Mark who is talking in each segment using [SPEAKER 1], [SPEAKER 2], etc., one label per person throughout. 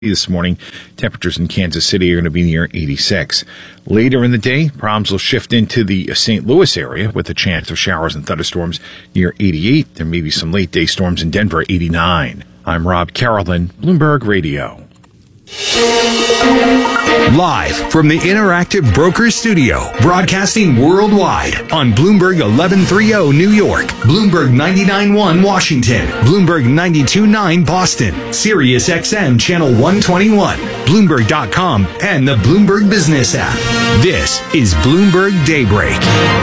[SPEAKER 1] This morning, temperatures in Kansas City are going to be near 86. Later in the day, problems will shift into the St. Louis area with a chance of showers and thunderstorms near 88. There may be some late day storms in Denver, 89. I'm Rob Carolyn, Bloomberg Radio.
[SPEAKER 2] Live from the Interactive Brokers Studio, broadcasting worldwide on Bloomberg 1130 New York, Bloomberg 99.1 Washington, Bloomberg 92.9 Boston, Sirius XM Channel 121, Bloomberg.com, and the Bloomberg Business app. This is Bloomberg Daybreak.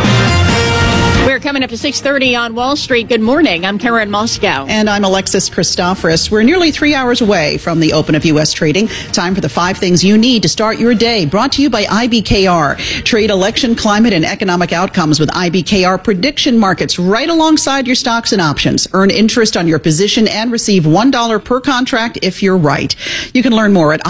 [SPEAKER 3] We're coming up to 6:30 on Wall Street. Good morning. I'm Karen Moscow.
[SPEAKER 4] And I'm Alexis Christoforous. We're nearly 3 hours away from the open of U.S. trading. Time for the 5 things you need to start your day. Brought to you by IBKR. Trade election, climate, and economic outcomes with IBKR prediction markets right alongside your stocks and options. Earn interest on your position and receive $1 per contract if you're right. You can learn more at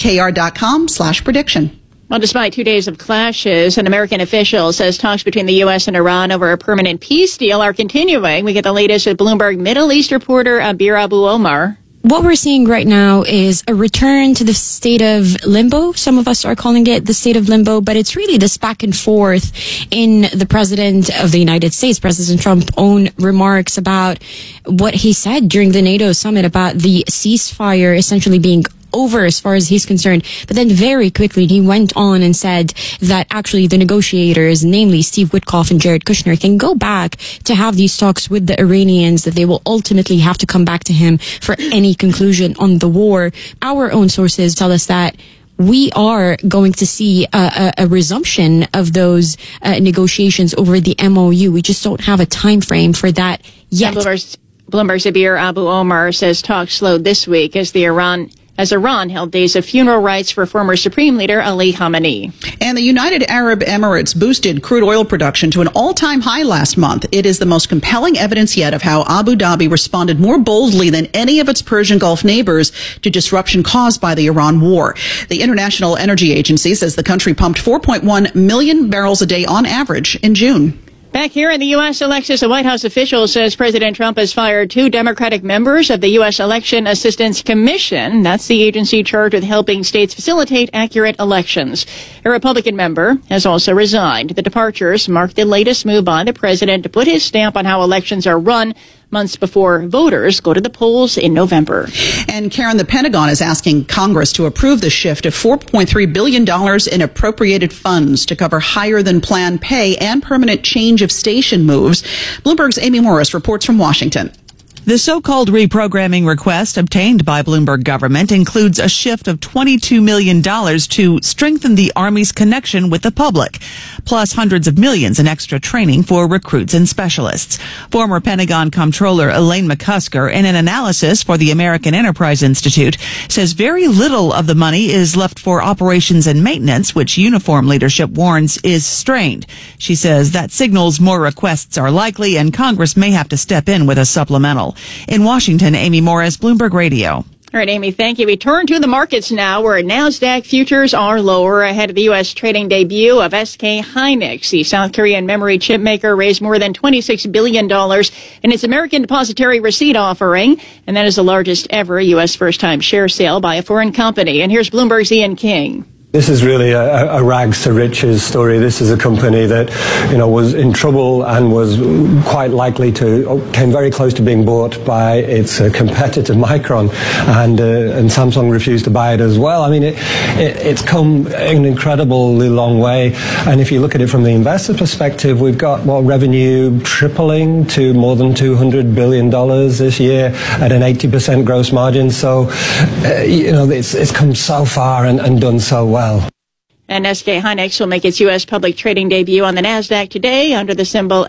[SPEAKER 4] ibkr.com/prediction.
[SPEAKER 3] Well, despite 2 days of clashes, an American official says talks between the U.S. and Iran over a permanent peace deal are continuing. We get the latest with Bloomberg Middle East reporter Abir Abu Omar.
[SPEAKER 5] What we're seeing right now is a return to the state of limbo. Some of us are calling it the state of limbo, but it's really this back and forth in the president of the United States, President Trump's own remarks about what he said during the NATO summit about the ceasefire essentially being over as far as he's concerned. But then very quickly he went on and said that actually the negotiators, namely Steve Witkoff and Jared Kushner, can go back to have these talks with the Iranians, that they will ultimately have to come back to him for any conclusion on the war. Our own sources tell us that we are going to see a resumption of those negotiations over the MOU. We just don't have a time frame for that yet.
[SPEAKER 3] Bloomberg's Abir Abu Omar says talks slowed this week as Iran held days of funeral rites for former Supreme Leader Ali Khamenei.
[SPEAKER 4] And the United Arab Emirates boosted crude oil production to an all-time high last month. It is the most compelling evidence yet of how Abu Dhabi responded more boldly than any of its Persian Gulf neighbors to disruption caused by the Iran war. The International Energy Agency says the country pumped 4.1 million barrels a day on average in June.
[SPEAKER 3] Back here in the U.S., Alexis, a White House official says President Trump has fired 2 Democratic members of the U.S. Election Assistance Commission. That's the agency charged with helping states facilitate accurate elections. A Republican member has also resigned. The departures mark the latest move by the president to put his stamp on how elections are run months before voters go to the polls in November.
[SPEAKER 4] And Karen, the Pentagon is asking Congress to approve the shift of $4.3 billion in appropriated funds to cover higher than planned pay and permanent change of station moves. Bloomberg's Amy Morris reports from Washington.
[SPEAKER 6] The so-called reprogramming request obtained by Bloomberg government includes a shift of $22 million to strengthen the Army's connection with the public, plus hundreds of millions in extra training for recruits and specialists. Former Pentagon Comptroller Elaine McCusker, in an analysis for the American Enterprise Institute, says very little of the money is left for operations and maintenance, which uniform leadership warns is strained. She says that signals more requests are likely and Congress may have to step in with a supplemental. In Washington, Amy Morris, Bloomberg Radio.
[SPEAKER 3] All right, Amy, thank you. We turn to the markets now, where NASDAQ futures are lower ahead of the U.S. trading debut of SK Hynix. The South Korean memory chip maker raised more than $26 billion in its American Depository Receipt offering, and that is the largest ever U.S. first-time share sale by a foreign company. And here's Bloomberg's Ian King.
[SPEAKER 7] This is really a rags to riches story. This is a company that, was in trouble and was quite likely came very close to being bought by its competitor Micron, and Samsung refused to buy it as well. I mean, it's come an incredibly long way. And if you look at it from the investor perspective, we've got revenue tripling to more than $200 billion this year at an 80% gross margin. So, it's come so far and done so well.
[SPEAKER 3] And SK Hynix will make its U.S. public trading debut on the NASDAQ today under the symbol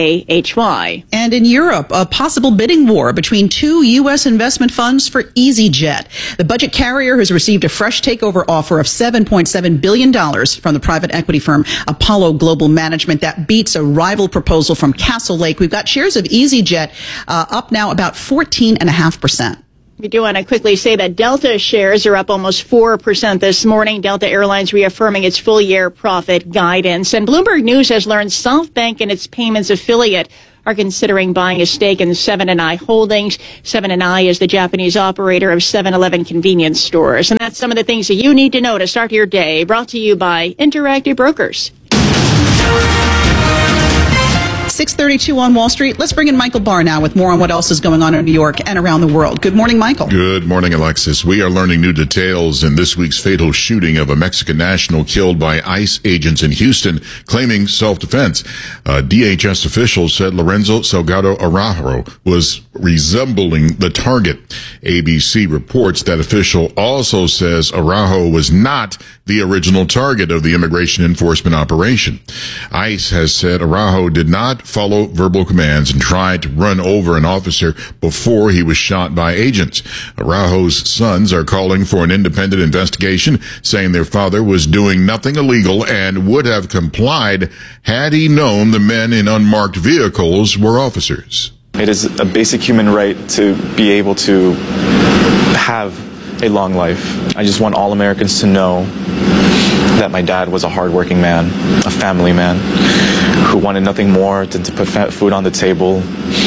[SPEAKER 3] SKHY.
[SPEAKER 4] And in Europe, a possible bidding war between 2 U.S. investment funds for EasyJet. The budget carrier has received a fresh takeover offer of $7.7 billion from the private equity firm Apollo Global Management. That beats a rival proposal from Castle Lake. We've got shares of EasyJet up now about 14.5%.
[SPEAKER 3] We do want to quickly say that Delta shares are up almost 4% this morning. Delta Airlines reaffirming its full-year profit guidance. And Bloomberg News has learned SoftBank and its payments affiliate are considering buying a stake in Seven & I Holdings. Seven & I is the Japanese operator of 7-Eleven convenience stores. And that's some of the things that you need to know to start your day. Brought to you by Interactive Brokers.
[SPEAKER 4] 6:32 on Wall Street. Let's bring in Michael Barr now with more on what else is going on in New York and around the world. Good morning, Michael.
[SPEAKER 8] Good morning, Alexis. We are learning new details in this week's fatal shooting of a Mexican national killed by ICE agents in Houston, claiming self-defense. DHS officials said Lorenzo Salgado Araujo was resembling the target. ABC reports that official also says Araujo was not the original target of the immigration enforcement operation. ICE has said Araujo did not follow verbal commands and tried to run over an officer before he was shot by agents. Araujo's sons are calling for an independent investigation, saying their father was doing nothing illegal and would have complied had he known the men in unmarked vehicles were officers.
[SPEAKER 9] It is a basic human right to be able to have a long life. I just want all Americans to know that my dad was a hardworking man, a family man, who wanted nothing more than to put food on the table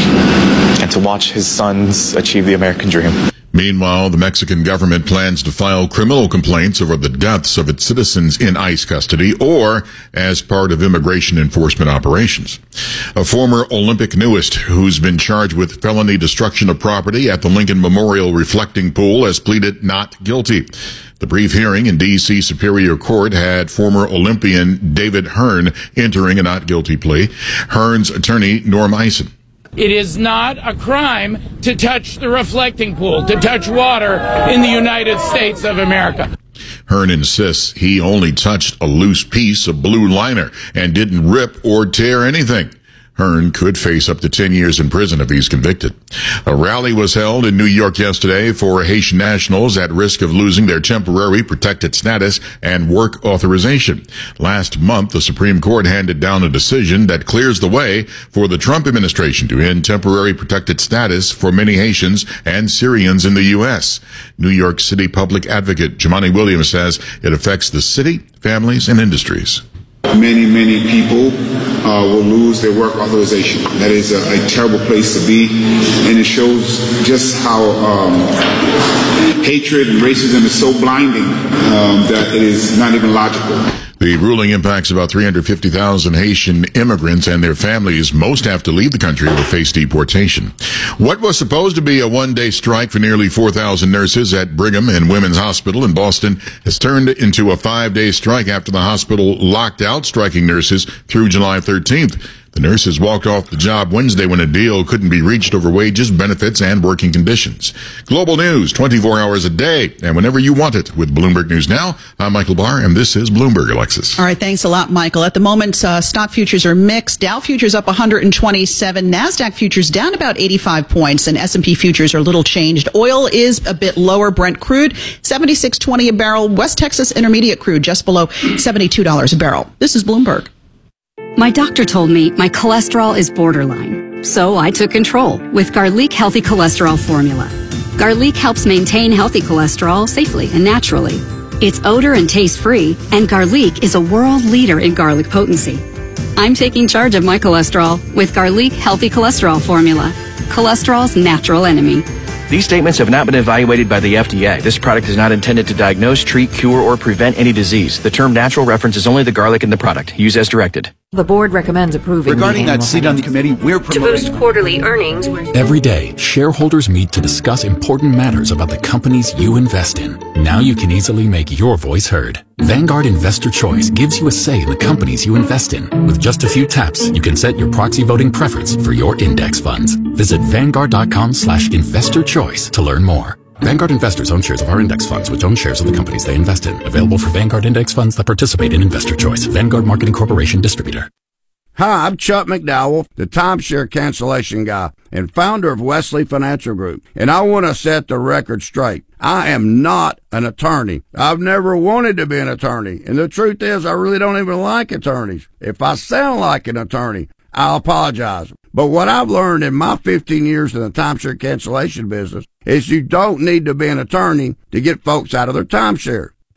[SPEAKER 9] and to watch his sons achieve the American dream.
[SPEAKER 8] Meanwhile, the Mexican government plans to file criminal complaints over the deaths of its citizens in ICE custody or as part of immigration enforcement operations. A former Olympic nudist who's been charged with felony destruction of property at the Lincoln Memorial Reflecting Pool has pleaded not guilty. The brief hearing in D.C. Superior Court had former Olympian David Hearn entering a not guilty plea. Hearn's attorney, Norm Eisen.
[SPEAKER 10] It is not a crime to touch the reflecting pool, to touch water in the United States of America.
[SPEAKER 8] Hearn insists he only touched a loose piece of blue liner and didn't rip or tear anything. Hearn could face up to 10 years in prison if he's convicted. A rally was held in New York yesterday for Haitian nationals at risk of losing their temporary protected status and work authorization. Last month, the Supreme Court handed down a decision that clears the way for the Trump administration to end temporary protected status for many Haitians and Syrians in the U.S. New York City Public Advocate Jumaane Williams says it affects the city, families, and industries.
[SPEAKER 11] Many people will lose their work authorization. That is a terrible place to be, and it shows just how hatred and racism is so blinding that it is not even logical.
[SPEAKER 8] The ruling impacts about 350,000 Haitian immigrants and their families. Most have to leave the country or face deportation. What was supposed to be a one-day strike for nearly 4,000 nurses at Brigham and Women's Hospital in Boston has turned into a 5-day strike after the hospital locked out striking nurses through July 13th. The nurses walked off the job Wednesday when a deal couldn't be reached over wages, benefits, and working conditions. Global news, 24 hours a day, and whenever you want it. With Bloomberg News Now, I'm Michael Barr, and this is Bloomberg, Alexis.
[SPEAKER 4] All right, thanks a lot, Michael. At the moment, stock futures are mixed. Dow futures up 127, NASDAQ futures down about 85 points, and S&P futures are a little changed. Oil is a bit lower. Brent crude, $76.20 a barrel. West Texas Intermediate crude just below $72 a barrel. This is Bloomberg.
[SPEAKER 12] My doctor told me my cholesterol is borderline, so I took control with Garlic Healthy Cholesterol Formula. Garlic helps maintain healthy cholesterol safely and naturally. It's odor and taste-free, and Garlic is a world leader in garlic potency. I'm taking charge of my cholesterol with Garlic Healthy Cholesterol Formula, cholesterol's natural enemy.
[SPEAKER 13] These statements have not been evaluated by the FDA. This product is not intended to diagnose, treat, cure, or prevent any disease. The term natural references only the garlic in the product. Use as directed.
[SPEAKER 14] The board recommends approving.
[SPEAKER 15] Regarding that seat on the committee, we're promoting
[SPEAKER 14] to boost quarterly earnings.
[SPEAKER 16] Every day, shareholders meet to discuss important matters about the companies you invest in. Now you can easily make your voice heard. Vanguard Investor Choice gives you a say in the companies you invest in. With just a few taps, you can set your proxy voting preference for your index funds. Visit Vanguard.com/investor-choice to learn more. Vanguard investors own shares of our index funds, which own shares of the companies they invest in. Available for Vanguard index funds that participate in Investor Choice. Vanguard Marketing Corporation Distributor.
[SPEAKER 17] Hi, I'm Chuck McDowell, the timeshare cancellation guy and founder of Wesley Financial Group. And I want to set the record straight. I am not an attorney. I've never wanted to be an attorney. And the truth is, I really don't even like attorneys. If I sound like an attorney, I'll apologize. But what I've learned in my 15 years in the timeshare cancellation business is you don't need to be an attorney to get folks out of their timeshare.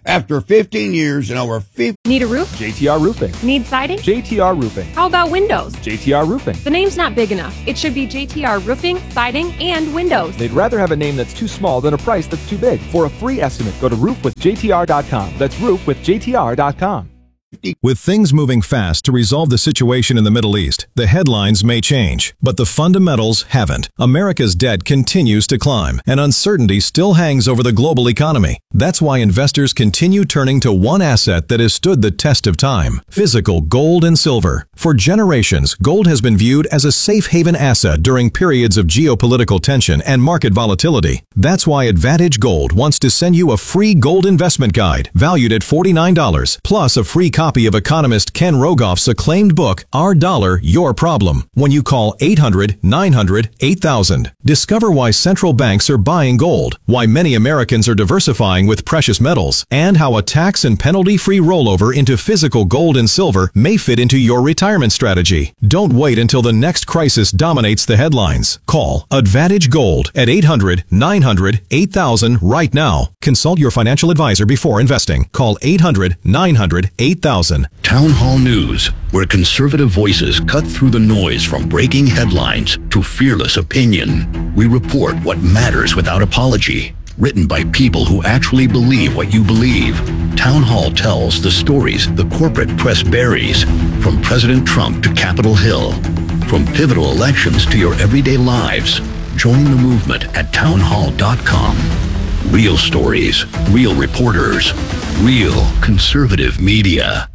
[SPEAKER 17] After 15 years and over 50...
[SPEAKER 18] Need a roof?
[SPEAKER 19] JTR Roofing.
[SPEAKER 18] Need siding?
[SPEAKER 19] JTR Roofing.
[SPEAKER 18] How about windows?
[SPEAKER 19] JTR Roofing.
[SPEAKER 18] The name's not big enough. It should be JTR Roofing, Siding, and Windows.
[SPEAKER 19] They'd rather have a name that's too small than a price that's too big. For a free estimate, go to roofwithjtr.com. That's roofwithjtr.com.
[SPEAKER 20] With things moving fast to resolve the situation in the Middle East, the headlines may change, but the fundamentals haven't. America's debt continues to climb, and uncertainty still hangs over the global economy. That's why investors continue turning to one asset that has stood the test of time: physical gold and silver. For generations, gold has been viewed as a safe haven asset during periods of geopolitical tension and market volatility. That's why Advantage Gold wants to send you a free gold investment guide valued at $49, plus a free copy of economist Ken Rogoff's acclaimed book, Our Dollar, Your Problem, when you call 800-900-8000. Discover why central banks are buying gold, why many Americans are diversifying with precious metals, and how a tax and penalty-free rollover into physical gold and silver may fit into your retirement strategy. Don't wait until the next crisis dominates the headlines. Call Advantage Gold at 800-900-8000 right now. Consult your financial advisor before investing. Call 800-900-8000.
[SPEAKER 21] Town Hall News, where conservative voices cut through the noise from breaking headlines to fearless opinion. We report what matters without apology. Written by people who actually believe what you believe. Town Hall tells the stories the corporate press buries, from President Trump to Capitol Hill, from pivotal elections to your everyday lives. Join the movement at townhall.com. Real stories, real reporters, real conservative media.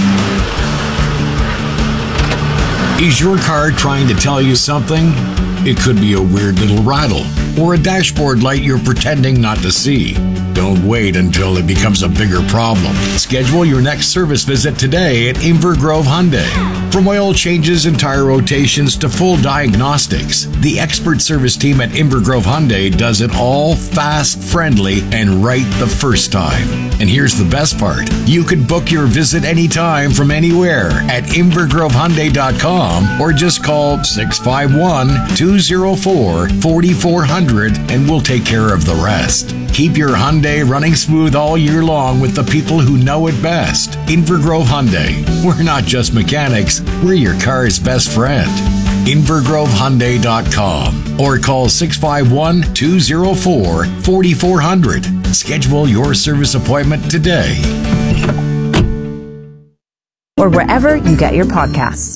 [SPEAKER 22] Is your car trying to tell you something? It could be a weird little rattle or a dashboard light you're pretending not to see. Don't wait until it becomes a bigger problem. Schedule your next service visit today at Inver Grove Hyundai. From oil changes and tire rotations to full diagnostics, the expert service team at Inver Grove Hyundai does it all fast, friendly, and right the first time. And here's the best part. You can book your visit anytime from anywhere at invergrovehyundai.com or just call 651-204-4400 and we'll take care of the rest. Keep your Hyundai running smooth all year long with the people who know it best. Inver Grove Hyundai. We're not just mechanics, we're your car's best friend. invergrovehyundai.com or call 651-204-4400. Schedule your service appointment today.
[SPEAKER 23] Or wherever you get your podcasts.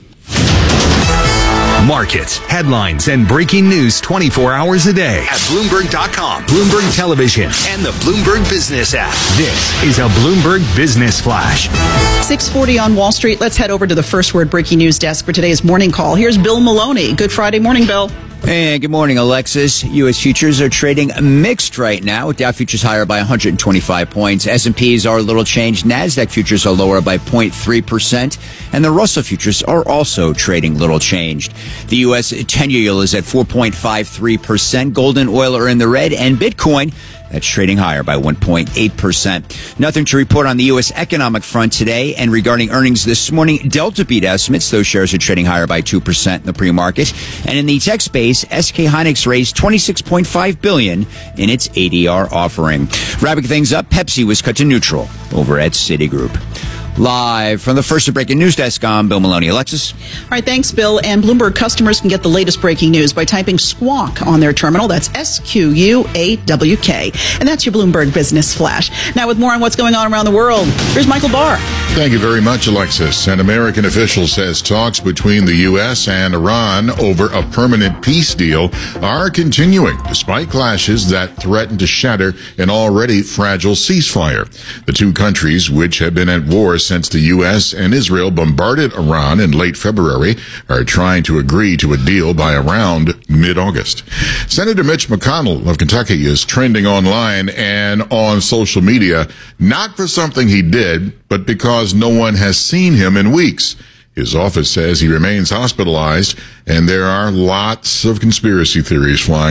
[SPEAKER 2] Markets, headlines, and breaking news 24 hours a day at Bloomberg.com, Bloomberg Television, and the Bloomberg Business app. This is a Bloomberg Business Flash.
[SPEAKER 4] 6:40 on Wall Street. Let's head over to the First Word breaking news desk for today's morning call. Here's Bill Maloney. Good Friday morning, Bill.
[SPEAKER 24] Hey, good morning, Alexis. U.S. futures are trading mixed right now, with Dow futures higher by 125 points. S&Ps are a little changed. NASDAQ futures are lower by 0.3%, and the Russell futures are also trading little changed. The U.S. 10-year yield is at 4.53%. Gold and oil are in the red, and Bitcoin, that's trading higher by 1.8%. Nothing to report on the U.S. economic front today. And regarding earnings this morning, Delta beat estimates. Those shares are trading higher by 2% in the pre-market. And in the tech space, SK Hynix raised $26.5 billion in its ADR offering. Wrapping things up, Pepsi was cut to neutral over at Citigroup. Live from the First Breaking News Desk, I'm Bill Maloney. Alexis?
[SPEAKER 4] All right, thanks, Bill. And Bloomberg customers can get the latest breaking news by typing Squawk on their terminal. That's SQUAWK. And that's your Bloomberg Business Flash. Now, with more on what's going on around the world, here's Michael Barr.
[SPEAKER 8] Thank you very much, Alexis. An American official says talks between the U.S. and Iran over a permanent peace deal are continuing, despite clashes that threaten to shatter an already fragile ceasefire. The two countries, which have been at war since the U.S. and Israel bombarded Iran in late February, are trying to agree to a deal by around mid-August. Senator Mitch McConnell of Kentucky is trending online and on social media, not for something he did, but because no one has seen him in weeks. His office says he remains hospitalized, and there are lots of conspiracy theories flying about.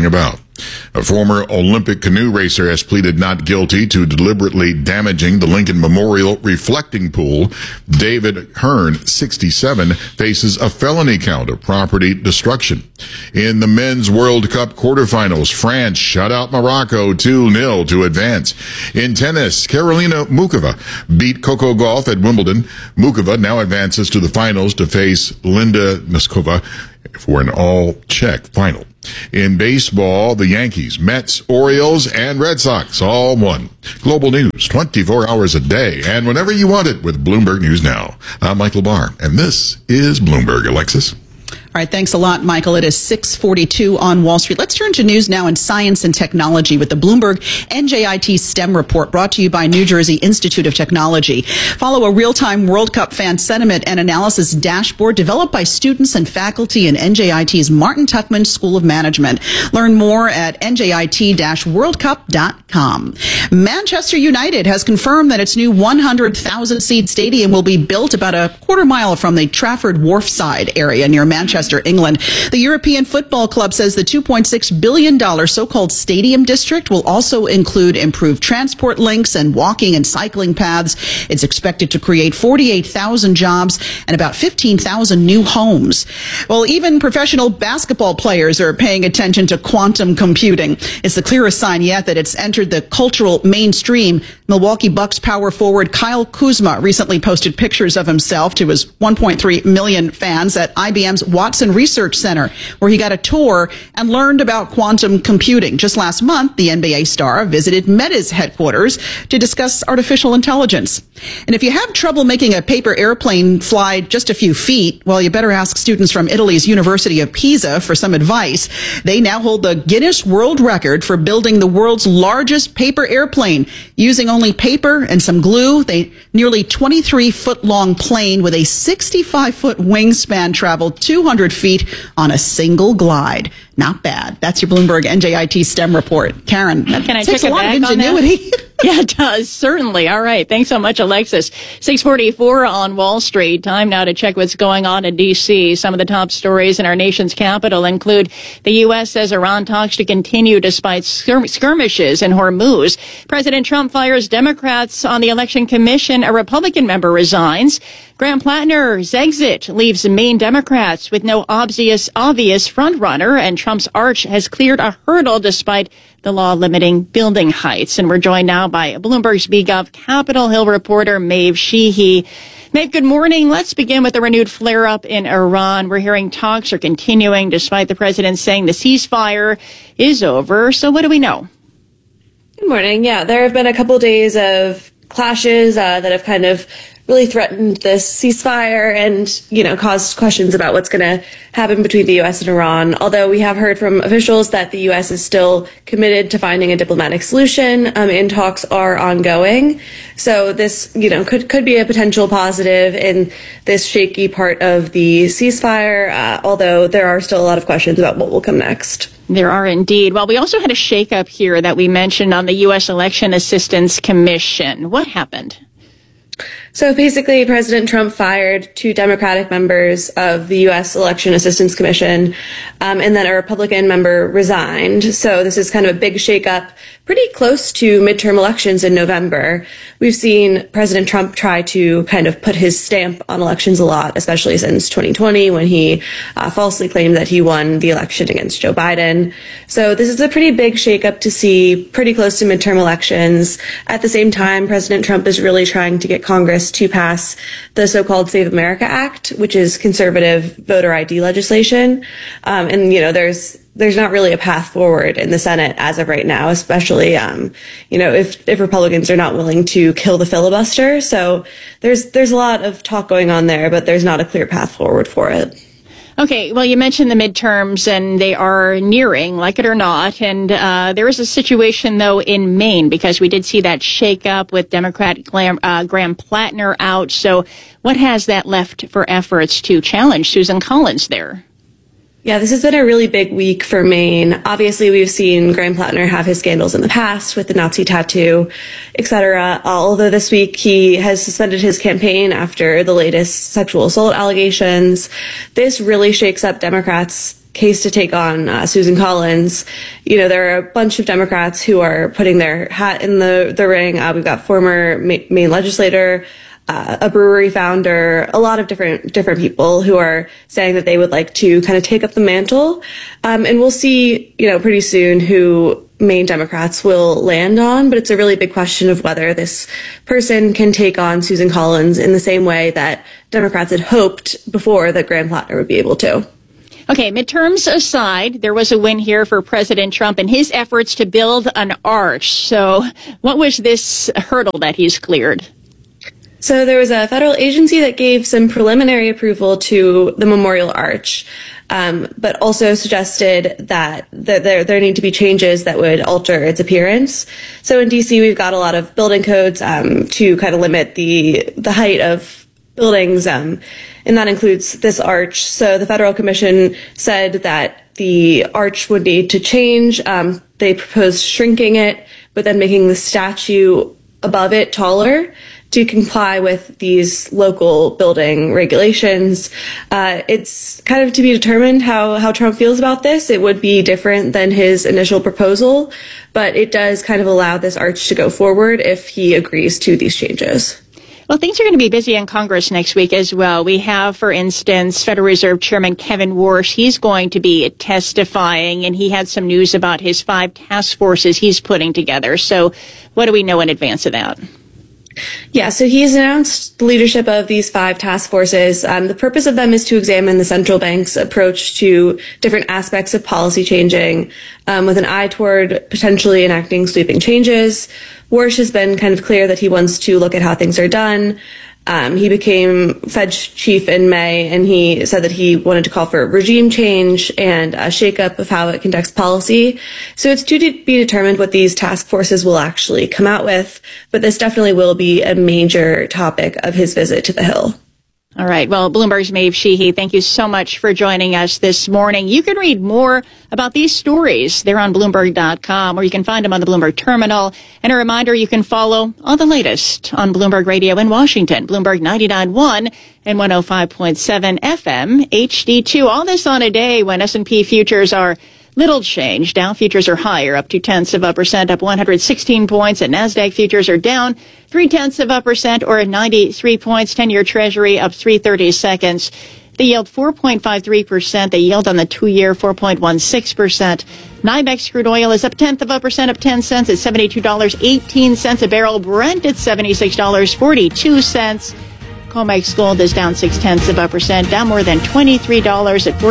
[SPEAKER 8] A former Olympic canoe racer has pleaded not guilty to deliberately damaging the Lincoln Memorial reflecting pool. David Hearn, 67, faces a felony count of property destruction. In the Men's World Cup quarterfinals, France shut out Morocco 2-0 to advance. In tennis, Karolina Muchova beat Coco Gauff at Wimbledon. Muchova now advances to the finals to face Linda Noskova for an all-Czech final. In baseball, the Yankees, Mets, Orioles, and Red Sox all won. Global news 24 hours a day and whenever you want it with Bloomberg News Now. I'm Michael Barr, and this is Bloomberg. Alexis.
[SPEAKER 4] All right, thanks a lot, Michael. It is 6:42 on Wall Street. Let's turn to news now in science and technology with the Bloomberg NJIT STEM report brought to you by New Jersey Institute of Technology. Follow a real-time World Cup fan sentiment and analysis dashboard developed by students and faculty in NJIT's Martin Tuckman School of Management. Learn more at njit-worldcup.com. Manchester United has confirmed that its new 100,000-seat stadium will be built about a quarter mile from the Trafford Wharfside area near Manchester, England. The European Football Club says the $2.6 billion so-called stadium district will also include improved transport links and walking and cycling paths. It's expected to create 48,000 jobs and about 15,000 new homes. Well, even professional basketball players are paying attention to quantum computing. It's the clearest sign yet that it's entered the cultural mainstream. Milwaukee Bucks power forward Kyle Kuzma recently posted pictures of himself to his 1.3 million fans at IBM's Watson Research Center, where he got a tour and learned about quantum computing. Just last month, the NBA star visited Meta's headquarters to discuss artificial intelligence. And if you have trouble making a paper airplane fly just a few feet, well, you better ask students from Italy's University of Pisa for some advice. They now hold the Guinness World Record for building the world's largest paper airplane using only paper and some glue. They nearly 23-foot-long plane with a 65-foot wingspan traveled 200 feet on a single glide. Not bad. That's your Bloomberg NJIT STEM report. Karen, that
[SPEAKER 3] Can I
[SPEAKER 4] takes
[SPEAKER 3] check
[SPEAKER 4] a lot of
[SPEAKER 3] it back on
[SPEAKER 4] ingenuity.
[SPEAKER 3] Yeah, it does. Certainly. All right. Thanks so much, Alexis. 6:44 on Wall Street. Time now to check what's going on in D.C. Some of the top stories in our nation's capital include the U.S. says Iran talks to continue despite skirmishes in Hormuz. President Trump fires Democrats on the Election Commission. A Republican member resigns. Graham Plattner's exit leaves the Maine Democrats with no obvious frontrunner, and Trump's arch has cleared a hurdle despite the law limiting building heights. And we're joined now by Bloomberg's BGov Capitol Hill reporter Maeve Sheehy. Maeve, good morning. Let's begin with the renewed flare-up in Iran. We're hearing talks are continuing despite the president saying the ceasefire is over. So what do we know?
[SPEAKER 1] Good morning. Yeah, there have been a couple days of clashes that have kind of really threatened this ceasefire and, caused questions about what's going to happen between the U.S. and Iran. Although we have heard from officials that the U.S. is still committed to finding a diplomatic solution, and talks are ongoing. So this, could be a potential positive in this shaky part of the ceasefire, although there are still a lot of questions about what will come next.
[SPEAKER 3] There are indeed. Well, we also had a shakeup here that we mentioned on the U.S. Election Assistance Commission. What happened?
[SPEAKER 1] So basically, President Trump fired 2 Democratic members of the U.S. Election Assistance Commission, and then a Republican member resigned. So this is kind of a big shakeup, pretty close to midterm elections in November. We've seen President Trump try to kind of put his stamp on elections a lot, especially since 2020 when he falsely claimed that he won the election against Joe Biden. So this is a pretty big shakeup to see pretty close to midterm elections. At the same time, President Trump is really trying to get Congress to pass the so-called Save America Act, which is conservative voter ID legislation. And there's not really a path forward in the Senate as of right now, especially, if Republicans are not willing to kill the filibuster. So there's a lot of talk going on there, but there's not a clear path forward for it.
[SPEAKER 3] Okay, well, you mentioned the midterms, and they are nearing, like it or not. And there is a situation, though, in Maine, because we did see that shakeup with Democrat Graham Plattner out. So what has that left for efforts to challenge Susan Collins there?
[SPEAKER 1] Yeah, this has been a really big week for Maine. Obviously, we've seen Graham Plattner have his scandals in the past with the Nazi tattoo, etc. Although this week he has suspended his campaign after the latest sexual assault allegations. This really shakes up Democrats' case to take on Susan Collins. There are a bunch of Democrats who are putting their hat in the ring. We've got former Maine legislator, a brewery founder, a lot of different people who are saying that they would like to kind of take up the mantle. And we'll see, pretty soon who Maine Democrats will land on, but it's a really big question of whether this person can take on Susan Collins in the same way that Democrats had hoped before that Graham Plattner would be able to.
[SPEAKER 3] Okay, midterms aside, there was a win here for President Trump and his efforts to build an arch. So what was this hurdle that he's cleared?
[SPEAKER 1] So there was a federal agency that gave some preliminary approval to the Memorial Arch, but also suggested that there need to be changes that would alter its appearance. So in DC, we've got a lot of building codes to kind of limit the height of buildings, and that includes this arch. So the Federal Commission said that the arch would need to change. They proposed shrinking it, but then making the statue above it taller to comply with these local building regulations. It's kind of to be determined how Trump feels about this. It would be different than his initial proposal, but it does kind of allow this arch to go forward if he agrees to these changes.
[SPEAKER 3] Well, things are going to be busy in Congress next week as well. We have, for instance, Federal Reserve Chairman Kevin Warsh. He's going to be testifying, and he had some news about his 5 task forces he's putting together. So what do we know in advance of that?
[SPEAKER 1] Yeah, so he's announced the leadership of these 5 task forces. The purpose of them is to examine the central bank's approach to different aspects of policy changing, with an eye toward potentially enacting sweeping changes. Warsh has been kind of clear that he wants to look at how things are done. He became Fed chief in May, and he said that he wanted to call for regime change and a shakeup of how it conducts policy. So it's to be determined what these task forces will actually come out with, but this definitely will be a major topic of his visit to the Hill.
[SPEAKER 3] All right. Well, Bloomberg's Maeve Sheehy, thank you so much for joining us this morning. You can read more about these stories. They're on Bloomberg.com, or you can find them on the Bloomberg Terminal. And a reminder, you can follow all the latest on Bloomberg Radio in Washington, Bloomberg 99.1 and 105.7 FM, HD2. All this on a day when S&P futures are little change. Dow futures are higher, up 0.2%, up 116 points. And NASDAQ futures are down 0.3%, or 93 points. 10-year Treasury up 3/32. The yield 4.53%. The yield on the 2-year 4.16%. NYMEX crude oil is up 0.1%, up 10 cents at $72.18 a barrel. Brent at $76.42. COMEX gold is down 0.6%, down more than $23 at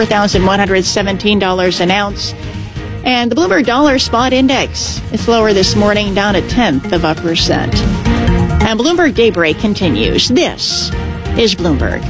[SPEAKER 3] $4,117 an ounce. And the Bloomberg Dollar Spot Index is lower this morning, down 0.1%. And Bloomberg Daybreak continues. This is Bloomberg.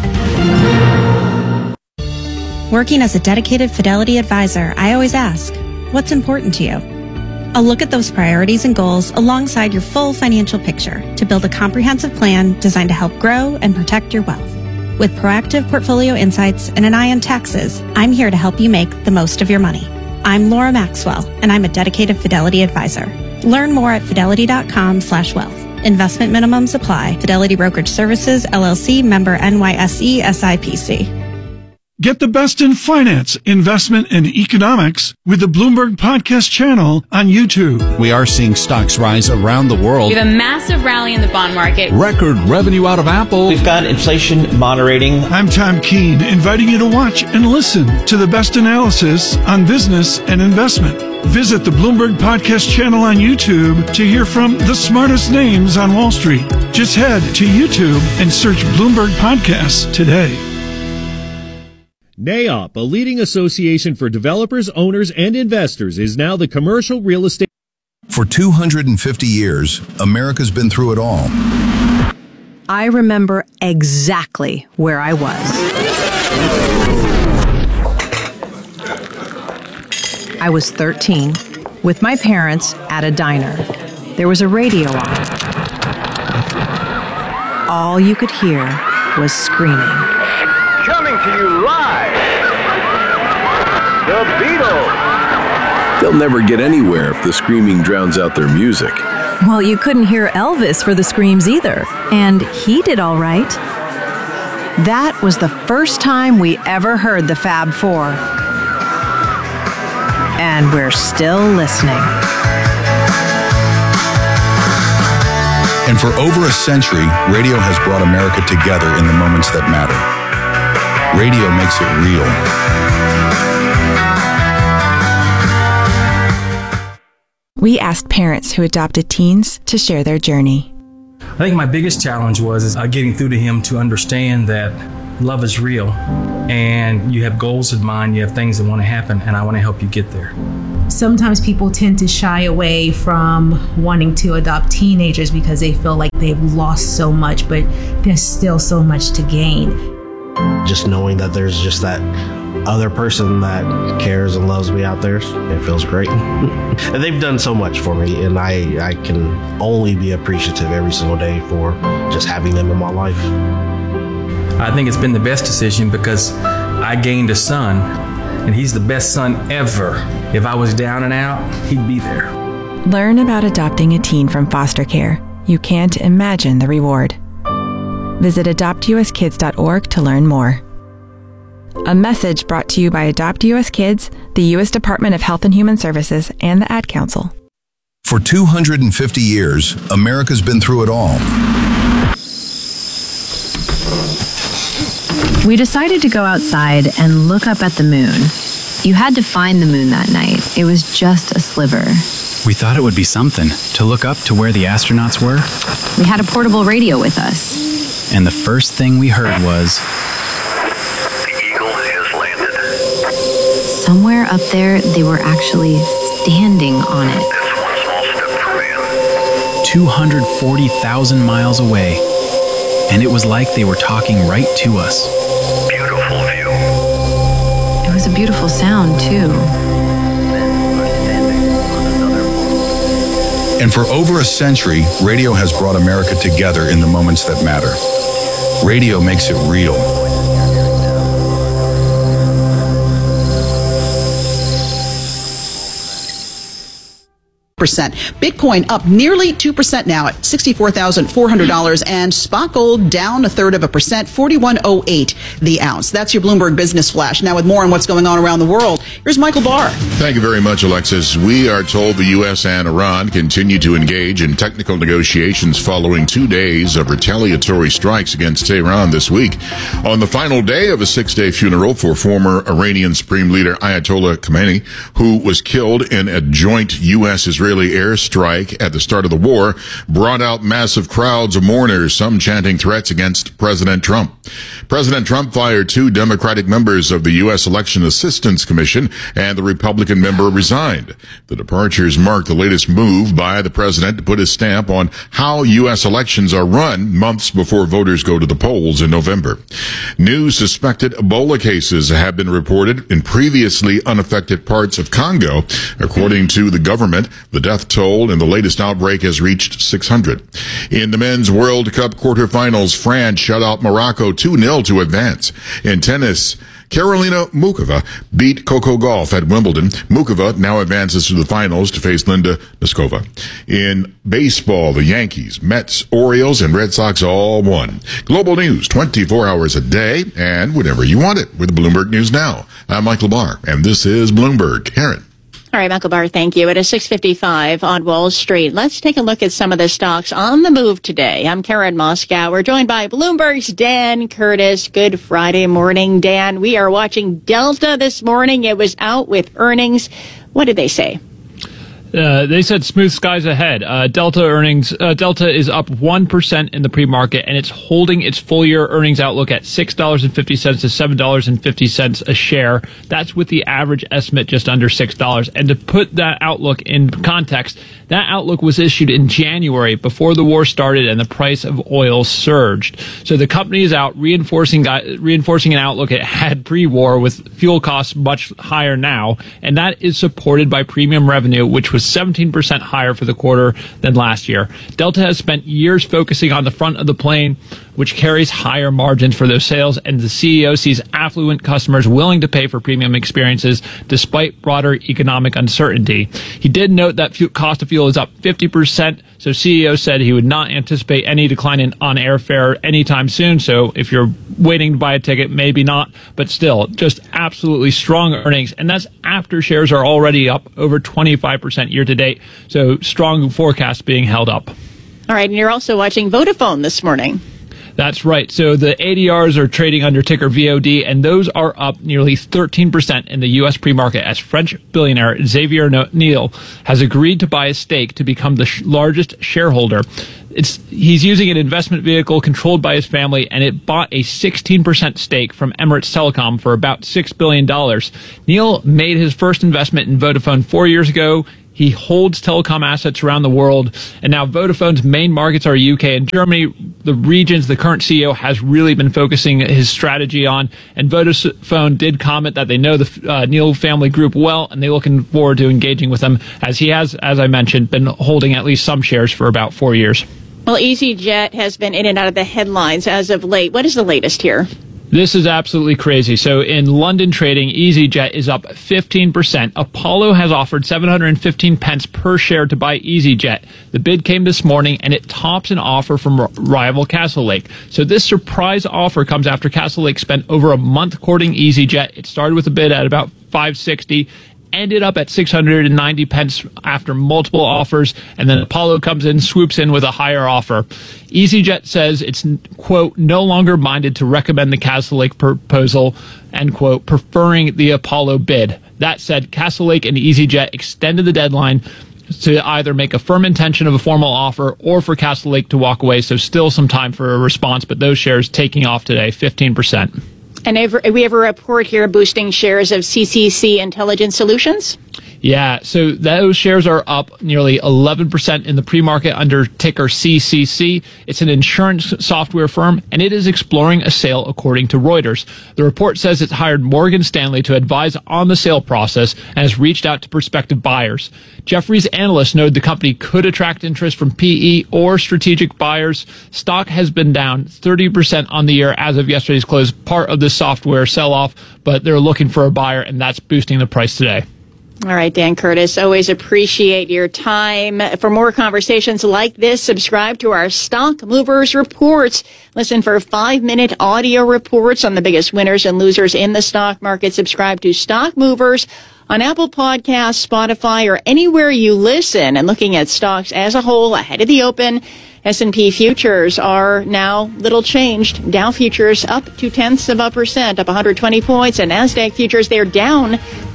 [SPEAKER 5] Working as a dedicated Fidelity advisor, I always ask, what's important to you? I'll look at those priorities and goals alongside your full financial picture to build a comprehensive plan designed to help grow and protect your wealth. With proactive portfolio insights and an eye on taxes, I'm here to help you make the most of your money. I'm Laura Maxwell, and I'm a dedicated Fidelity advisor. Learn more at fidelity.com/wealth. Investment minimums apply. Fidelity Brokerage Services, LLC, member NYSE, SIPC.
[SPEAKER 6] Get the best in finance, investment, and economics with the Bloomberg Podcast channel on YouTube.
[SPEAKER 7] We are seeing stocks rise around the world.
[SPEAKER 9] We have a massive rally in the bond market.
[SPEAKER 7] Record revenue out of Apple.
[SPEAKER 25] We've got inflation moderating.
[SPEAKER 6] I'm Tom Keene, inviting you to watch and listen to the best analysis on business and investment. Visit the Bloomberg Podcast channel on YouTube to hear from the smartest names on Wall Street. Just head to YouTube and search Bloomberg Podcasts today.
[SPEAKER 26] NAIOP, a leading association for developers, owners, and investors, is now the commercial real estate.
[SPEAKER 27] For 250 years, America's been through it all.
[SPEAKER 23] I remember exactly where I was. I was 13, with my parents at a diner. There was a radio on. All you could hear was screaming.
[SPEAKER 28] Coming to you live, The Beatles.
[SPEAKER 29] They'll never get anywhere if the screaming drowns out their music.
[SPEAKER 23] Well, you couldn't hear Elvis for the screams either, and he did all right. That was the first time we ever heard the Fab Four. and we're still listening.
[SPEAKER 27] And for over a century, radio has brought America together in the moments that matter. Radio makes it real.
[SPEAKER 10] We asked parents who adopted teens to share their journey.
[SPEAKER 11] I think my biggest challenge was getting through to him to understand that love is real and you have goals in mind, you have things that want to happen, and I want to help you get there.
[SPEAKER 12] Sometimes people tend to shy away from wanting to adopt teenagers because they feel like they've lost so much, but there's still so much to gain.
[SPEAKER 13] Just knowing that there's just that other person that cares and loves me out there, it feels great. And they've done so much for me, and I can only be appreciative every single day for just having them in my life.
[SPEAKER 11] I think it's been the best decision because I gained a son, and he's the best son ever. If I was down and out, he'd be there.
[SPEAKER 10] Learn about adopting a teen from foster care. You can't imagine the reward. Visit adoptuskids.org to learn more. A message brought to you by Adopt U.S. Kids, the U.S. Department of Health and Human Services, and the Ad Council.
[SPEAKER 27] For 250 years, America's been through it all.
[SPEAKER 23] We decided to go outside and look up at the moon. You had to find the moon that night. It was just a sliver.
[SPEAKER 14] We thought it would be something to look up to where the astronauts were.
[SPEAKER 23] We had a portable radio with us.
[SPEAKER 14] And the first thing we heard was...
[SPEAKER 23] Somewhere up there, they were actually standing on it.
[SPEAKER 14] 240,000 miles away. And it was like they were talking right to us.
[SPEAKER 23] Beautiful view. It was a beautiful sound, too.
[SPEAKER 27] And for over a century, radio has brought America together in the moments that matter. Radio makes it real.
[SPEAKER 4] Bitcoin up nearly 2% now at $64,400, and spot gold down 0.33%, $41.08 the ounce. That's your Bloomberg Business Flash. Now with more on what's going on around the world, here's Michael Barr.
[SPEAKER 8] Thank you very much, Alexis. We are told the U.S. and Iran continue to engage in technical negotiations following 2 days of retaliatory strikes against Tehran this week. On the final day of a 6-day funeral for former Iranian Supreme Leader Ayatollah Khamenei, who was killed in a joint U.S.-Israeli airstrike at the start of the war, brought out massive crowds of mourners, some chanting threats against President Trump. President Trump fired 2 Democratic members of the U.S. Election Assistance Commission, and the Republican member resigned. The departures mark the latest move by the president to put his stamp on how U.S. elections are run months before voters go to the polls in November. New suspected Ebola cases have been reported in previously unaffected parts of Congo. According to the government, the death toll in the latest outbreak has reached 600. In the Men's World Cup quarterfinals, France shut out Morocco 2-0 to advance. In tennis, Karolina Muchova beat Coco Gauff at Wimbledon. Muchova now advances to the finals to face Linda Noskova. In baseball, the Yankees, Mets, Orioles, and Red Sox all won. Global news 24 hours a day and whenever you want it with Bloomberg News Now. I'm Michael Barr, and this is Bloomberg. Karen.
[SPEAKER 3] All right, Michael Barr, thank you. It is 6:55 on Wall Street. Let's take a look at some of the stocks on the move today. I'm Karen Moscow. We're joined by Bloomberg's Dan Curtis. Good Friday morning, Dan. We are watching Delta this morning. It was out with earnings. What did they say?
[SPEAKER 15] They said smooth skies ahead. Delta is up 1% in the pre-market, and it's holding its full-year earnings outlook at $6.50 to $7.50 a share. That's with the average estimate just under $6. And to put that outlook in context, that outlook was issued in January before the war started and the price of oil surged. So the company is out reinforcing an outlook it had pre-war with fuel costs much higher now, and that is supported by premium revenue, which was 17% higher for the quarter than last year. Delta has spent years focusing on the front of the plane, which carries higher margins for those sales, and the CEO sees affluent customers willing to pay for premium experiences despite broader economic uncertainty. He did note that cost of fuel is up 50%, so CEO said he would not anticipate any decline on airfare anytime soon. So if you're waiting to buy a ticket, maybe not, but still, just absolutely strong earnings. And that's after shares are already up over 25% year to date. So strong forecast being held up.
[SPEAKER 3] All right, and you're also watching Vodafone this morning.
[SPEAKER 15] That's right. So the ADRs are trading under ticker VOD, and those are up nearly 13% in the U.S. pre-market as French billionaire Xavier Niel has agreed to buy a stake to become the largest shareholder. He's using an investment vehicle controlled by his family, and it bought a 16% stake from Emirates Telecom for about $6 billion. Niel made his first investment in Vodafone 4 years ago. He holds telecom assets around the world, and now Vodafone's main markets are UK and Germany, the regions the current CEO has really been focusing his strategy on. And Vodafone did comment that they know the Niel family group well, and they're looking forward to engaging with them, as he has, as I mentioned, been holding at least some shares for about 4 years.
[SPEAKER 3] Well, EasyJet has been in and out of the headlines as of late. What is the latest here?
[SPEAKER 15] This is absolutely crazy. So in London trading, EasyJet is up 15%. Apollo has offered 715 pence per share to buy EasyJet. The bid came this morning, and it tops an offer from rival Castlelake. So this surprise offer comes after Castlelake spent over a month courting EasyJet. It started with a bid at about 560. Ended up at 690 pence after multiple offers, and then Apollo comes in, swoops in with a higher offer. EasyJet says it's, quote, no longer minded to recommend the Castlelake proposal, end quote, preferring the Apollo bid. That said, Castlelake and EasyJet extended the deadline to either make a firm intention of a formal offer or for Castlelake to walk away, so still some time for a response, but those shares taking off today, 15%.
[SPEAKER 3] And we have a report here boosting shares of CCC Intelligent Solutions.
[SPEAKER 15] Yeah, so those shares are up nearly 11% in the pre-market under ticker CCC. It's an insurance software firm, and it is exploring a sale according to Reuters. The report says it's hired Morgan Stanley to advise on the sale process and has reached out to prospective buyers. Jefferies analysts noted the company could attract interest from PE or strategic buyers. Stock has been down 30% on the year as of yesterday's close, part of the software sell-off, but they're looking for a buyer, and that's boosting the price today.
[SPEAKER 3] All right, Dan Curtis, always appreciate your time. For more conversations like this, subscribe to our Stock Movers Reports. Listen for 5-minute audio reports on the biggest winners and losers in the stock market. Subscribe to Stock Movers on Apple Podcasts, Spotify, or anywhere you listen. And looking at stocks as a whole ahead of the open, S&P futures are now little changed. Dow futures up 0.2%, up 120 points, and NASDAQ futures, they're down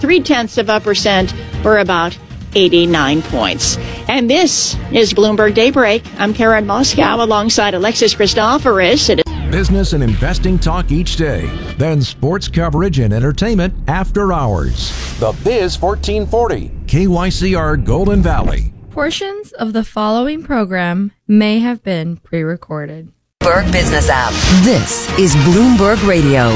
[SPEAKER 3] 0.3%, or about 89 points. And this is Bloomberg Daybreak. I'm Karen Moscow alongside Alexis Christoforous.
[SPEAKER 2] Business and investing talk each day, then sports coverage and entertainment after hours. The Biz 1440, KYCR Golden Valley.
[SPEAKER 16] Portions of the following program may have been pre-recorded.
[SPEAKER 17] Bloomberg Business App. This is Bloomberg Radio.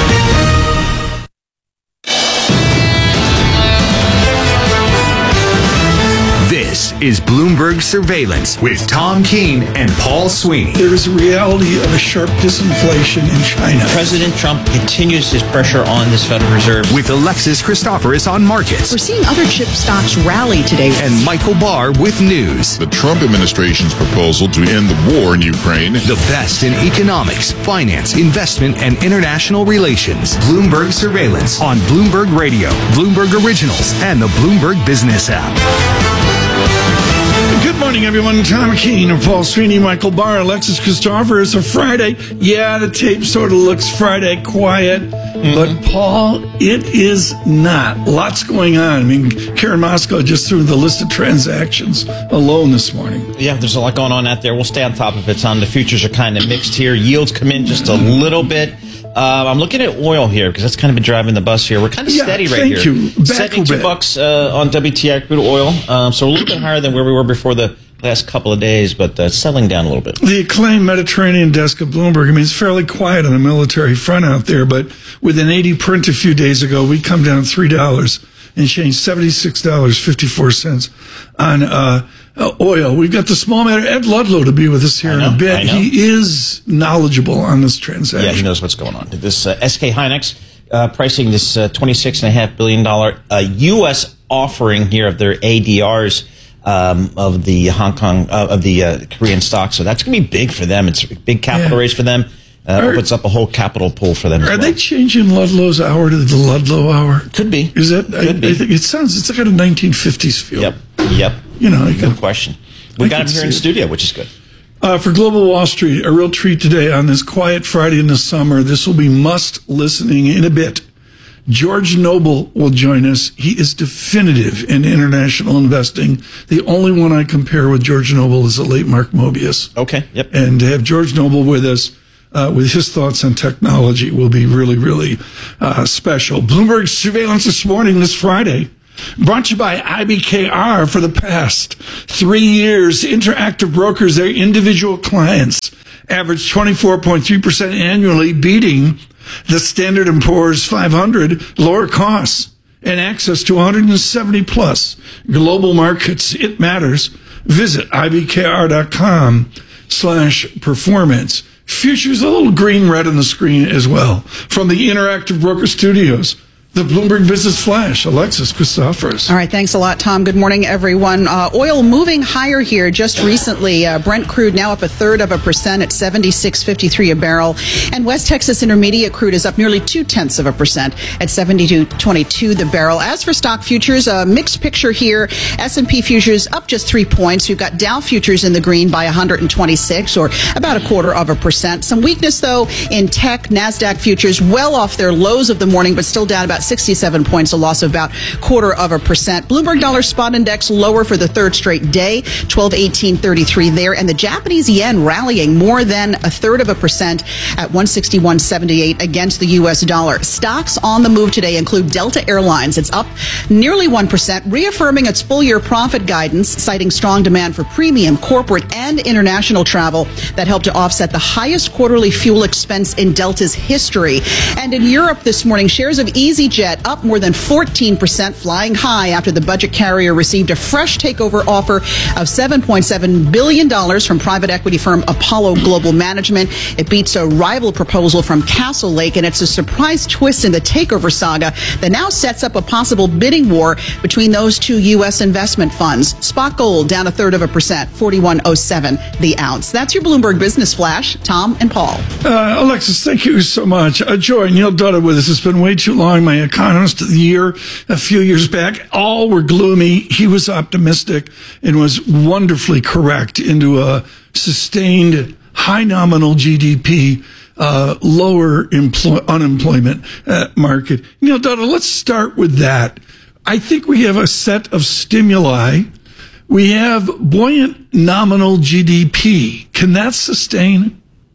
[SPEAKER 18] This is Bloomberg Surveillance with Tom Keene and Paul Sweeney.
[SPEAKER 6] There is a reality of a sharp disinflation in China.
[SPEAKER 25] President Trump continues his pressure on this Federal Reserve.
[SPEAKER 18] With Alexis Christoforous on markets.
[SPEAKER 4] We're seeing other chip stocks rally today.
[SPEAKER 18] And Michael Barr with news.
[SPEAKER 8] The Trump administration's proposal to end the war in Ukraine.
[SPEAKER 18] The best in economics, finance, investment, and international relations. Bloomberg Surveillance on Bloomberg Radio, Bloomberg Originals, and the Bloomberg Business App.
[SPEAKER 6] Good morning, everyone. Tom Keene and Paul Sweeney, Michael Barr, Alexis Christoforous. It's a Friday. Yeah, the tape sort of looks Friday quiet, but Paul, it is not. Lots going on. I mean, Karen Moscow just threw the list of transactions alone this morning.
[SPEAKER 25] Yeah, there's a lot going on out there. We'll stay on top of it, Tom. The futures are kind of mixed here. Yields come in just a little bit. I'm looking at oil here because that's kind of been driving the bus here. We're kind of steady right here.
[SPEAKER 6] Thank you.
[SPEAKER 25] $72 on WTI crude oil. So a little bit higher than where we were before the last couple of days, but selling down a little bit.
[SPEAKER 6] The acclaimed Mediterranean desk of Bloomberg, I mean, it's fairly quiet on the military front out there, but with an 80 print a few days ago, we come down $3 and change, $76.54 on oil. We've got the small matter Ed Ludlow to be with us here in a bit. He is knowledgeable on this transaction.
[SPEAKER 25] Yeah, he knows what's going on. This SK Hynix pricing this $26.5 billion U.S. offering here of their ADRs of the Hong Kong, of the Korean stock. So that's going to be big for them. It's a big capital raise for them. opens up a whole capital pool for them.
[SPEAKER 6] Are they changing Ludlow's hour to the Ludlow hour?
[SPEAKER 25] Could be.
[SPEAKER 6] Is that?
[SPEAKER 25] Could be.
[SPEAKER 6] I think it's like a 1950s feel.
[SPEAKER 25] Yep.
[SPEAKER 6] No
[SPEAKER 25] question. We got him here in studio, which is good.
[SPEAKER 6] For Global Wall Street, a real treat today on this quiet Friday in the summer. This will be must listening in a bit. George Noble will join us. He is definitive in international investing. The only one I compare with George Noble is the late Mark Mobius.
[SPEAKER 25] Okay, yep.
[SPEAKER 6] And to have George Noble with us, with his thoughts on technology will be really, really special. Bloomberg Surveillance this morning, this Friday, brought to you by IBKR. For the past 3 years, Interactive Brokers, their individual clients, averaged 24.3% annually, beating the Standard & Poor's 500, lower costs, and access to 170 plus global markets. It matters. Visit ibkr.com/performance. Futures, a little green red on the screen as well. From the Interactive Broker Studios, the Bloomberg Business Flash, Alexis Christoforous.
[SPEAKER 4] All right, thanks a lot, Tom. Good morning, everyone. Oil moving higher here just recently. Brent crude now up 0.33% at $76.53 a barrel. And West Texas Intermediate crude is up nearly 0.2% at $72.22 the barrel. As for stock futures, a mixed picture here. S&P futures up just 3 points. We've got Dow futures in the green by 126, or about 0.25%. Some weakness, though, in tech. NASDAQ futures well off their lows of the morning, but still down about 67 points, a loss of about 0.25%. Bloomberg Dollar Spot Index lower for the third straight day, 1218.33 there. And the Japanese yen rallying more than 0.33% at 161.78 against the U.S. dollar. Stocks on the move today include Delta Airlines. It's up nearly 1%, reaffirming its full-year profit guidance, citing strong demand for premium, corporate, and international travel that helped to offset the highest quarterly fuel expense in Delta's history. And in Europe this morning, shares of EasyJet up more than 14%, flying high after the budget carrier received a fresh takeover offer of $7.7 billion from private equity firm Apollo Global Management. It beats a rival proposal from Castle Lake, and it's a surprise twist in the takeover saga that now sets up a possible bidding war between those two U.S. investment funds. Spot gold down 0.33%, 41.07 the ounce. That's your Bloomberg Business Flash. Tom and Paul.
[SPEAKER 6] Alexis, thank you so much. Joy, Neil Dutta with us. It's been way too long. My economist of the year a few years back, all were gloomy. He was optimistic and was wonderfully correct into a sustained high nominal GDP, lower unemployment market. Neil Dutta, let's start with that. I think we have a set of stimuli. We have buoyant nominal GDP. Can that sustain?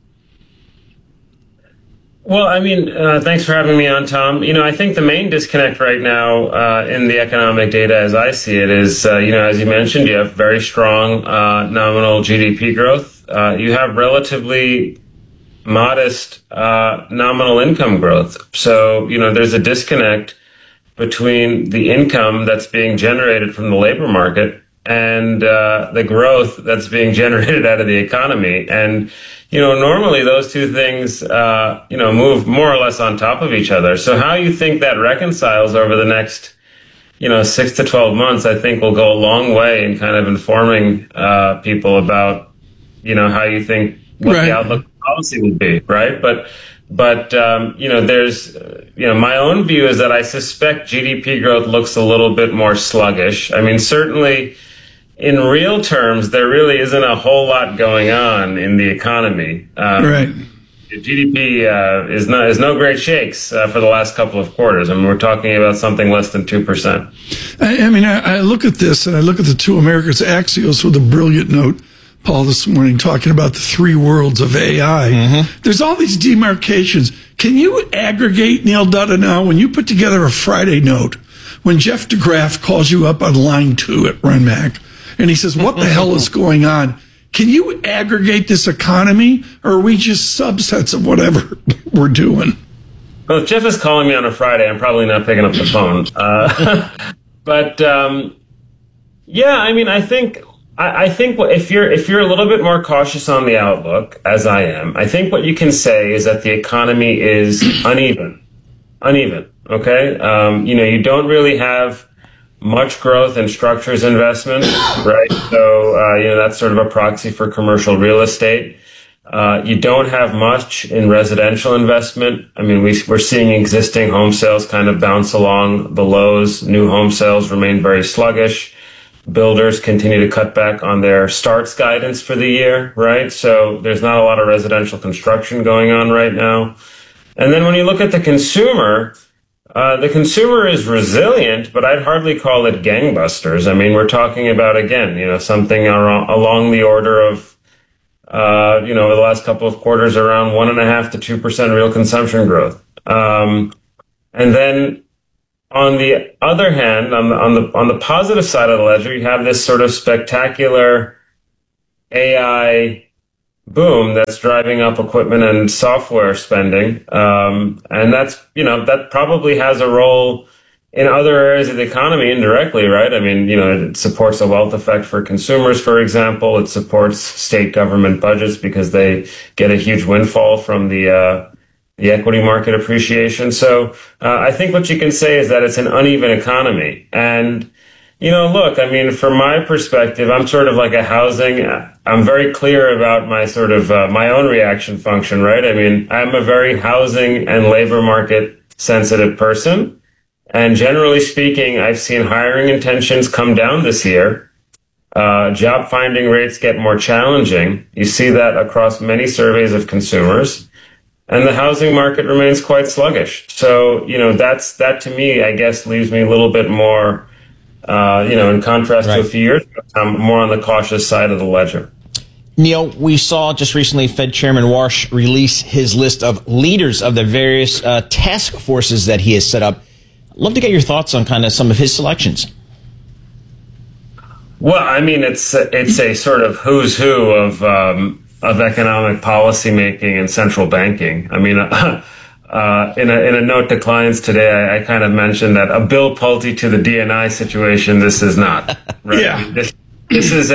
[SPEAKER 1] Well, I mean, thanks for having me on, Tom. I think the main disconnect right now in the economic data, as I see it, is, as you mentioned, you have very strong nominal GDP growth. You have relatively modest nominal income growth. So, there's a disconnect between the income that's being generated from the labor market and the growth that's being generated out of the economy. And normally those two things, move more or less on top of each other. So how you think that reconciles over the next, 6 to 12 months, I think will go a long way in kind of informing people about, how you think what the outlook policy would be, right? But there's, my own view is that I suspect GDP growth looks a little bit more sluggish. I mean, certainly, in real terms, there really isn't a whole lot going on in the economy.
[SPEAKER 6] Right.
[SPEAKER 1] GDP is no great shakes for the last couple of quarters. I mean, we're talking about something less than 2%.
[SPEAKER 6] I look at this and I look at the two Americas. Axios with a brilliant note, Paul, this morning, talking about the three worlds of AI. Mm-hmm. There's all these demarcations. Can you aggregate, Neil Dutta, now, when you put together a Friday note, when Jeff DeGraff calls you up on line 2 at Renmac, and he says, what the hell is going on? Can you aggregate this economy, or are we just subsets of whatever we're doing?
[SPEAKER 1] Well, if Jeff is calling me on a Friday, I'm probably not picking up the phone. I think if you're a little bit more cautious on the outlook, as I am, I think what you can say is that the economy is uneven. Okay. You don't really have much growth in structures investment, right? So, that's sort of a proxy for commercial real estate. You don't have much in residential investment. I mean, we're seeing existing home sales kind of bounce along the lows. New home sales remain very sluggish. Builders continue to cut back on their starts guidance for the year, right? So there's not a lot of residential construction going on right now. And then when you look at the consumer is resilient, but I'd hardly call it gangbusters. I mean, we're talking about, again, something along the order of, over the last couple of quarters, around 1.5% to 2% real consumption growth. And then on the other hand, on the positive side of the ledger, you have this sort of spectacular AI boom that's driving up equipment and software spending. And that probably has a role in other areas of the economy indirectly, right? I mean, it supports a wealth effect for consumers, for example. It supports state government budgets because they get a huge windfall from the equity market appreciation. So I think what you can say is that it's an uneven economy. And, look, I mean, from my perspective, I'm sort of like I'm very clear about my sort of my own reaction function, right? I mean, I'm a very housing and labor market sensitive person. And generally speaking, I've seen hiring intentions come down this year. Job finding rates get more challenging. You see that across many surveys of consumers. And the housing market remains quite sluggish. So, that to me, I guess, leaves me a little bit more, in contrast to a few years ago, I'm more on the cautious side of the ledger.
[SPEAKER 25] Neil, we saw just recently Fed Chairman Warsh release his list of leaders of the various task forces that he has set up. I'd love to get your thoughts on kind of some of his selections.
[SPEAKER 1] Well, I mean, it's a sort of who's who of economic policy making and central banking. I mean, in a note to clients today, I kind of mentioned that a Bill Pulte to the DNI situation. This is not right. Yeah. This is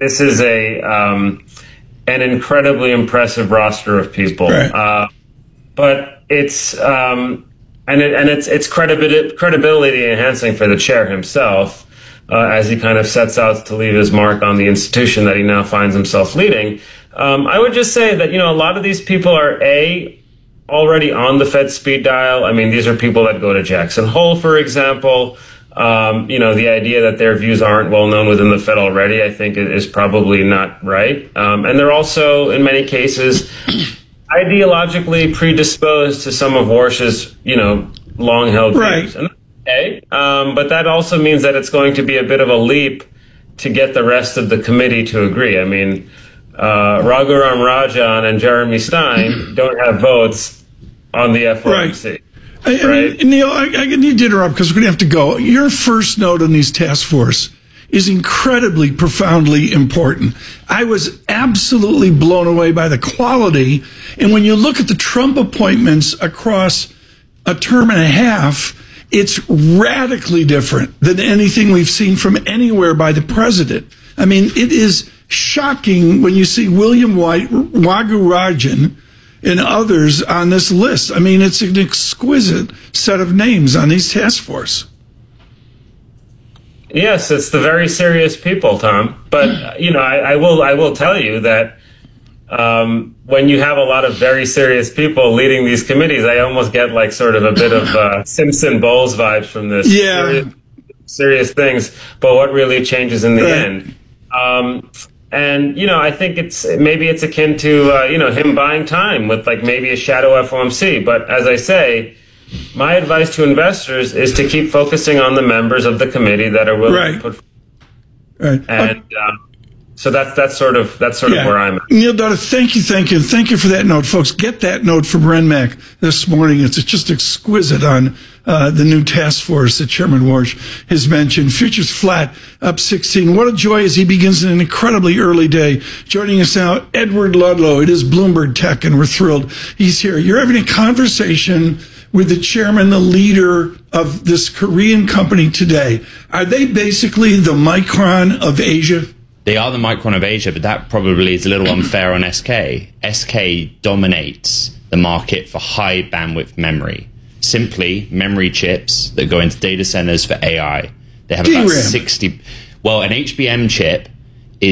[SPEAKER 1] an incredibly impressive roster of people. Right. But it's it's credibility enhancing for the chair himself. As he kind of sets out to leave his mark on the institution that he now finds himself leading. I would just say that, a lot of these people are already on the Fed speed dial. I mean, these are people that go to Jackson Hole, for example. The idea that their views aren't well known within the Fed already, I think is probably not right. And they're also, in many cases, ideologically predisposed to some of Warsh's, long-held views. Right. Okay. But that also means that it's going to be a bit of a leap to get the rest of the committee to agree. I mean, Raghuram Rajan and Jeremy Stein don't have votes on the FOMC.
[SPEAKER 6] Right. I mean, Neil, I need to interrupt because we're going to have to go. Your first note on these task force is incredibly, profoundly important. I was absolutely blown away by the quality. And when you look at the Trump appointments across a term and a half, it's radically different than anything we've seen from anywhere by the president. I mean, it is shocking when you see William White, Raghuram, and others on this list. I mean, it's an exquisite set of names on these task force.
[SPEAKER 1] Yes, it's the very serious people, Tom. But, I will tell you that when you have a lot of very serious people leading these committees, I almost get like sort of a bit of Simpson Bowles vibes from this. Yeah. Serious things, but what really changes in the end? And, I think it's akin to, him buying time with like maybe a shadow FOMC. But as I say, my advice to investors is to keep focusing on the members of the committee that are willing to put. Right. And, so that's sort of where I'm at.
[SPEAKER 6] Neil Daughter, thank you for that note, folks. Get that note from Renmac this morning. It's just exquisite on the new task force that Chairman Warsh has mentioned. Futures flat, up 16. What a joy as he begins an incredibly early day. Joining us now, Edward Ludlow. It is Bloomberg Tech, and we're thrilled he's here. You're having a conversation with the chairman, the leader of this Korean company today. Are they basically the Micron of Asia?
[SPEAKER 5] They are the Micron of Asia, but that probably is a little unfair on SK. SK dominates the market for high bandwidth memory. Simply memory chips that go into data centers for AI. They have about 60. Well, an HBM chip is